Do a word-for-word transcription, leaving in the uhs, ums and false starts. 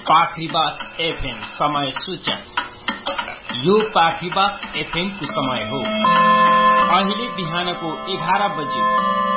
पाखरीबास FM समय सूचक। यो पाखरीबास एफएम को समय हो। अहिले बिहानको एघार बजे